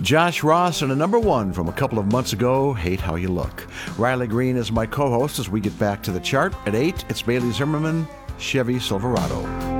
Josh Ross and a number one from a couple of months ago, Hate How You Look. Riley Green is my co-host as we get back to the chart. At 8, it's Bailey Zimmerman, Chevy Silverado.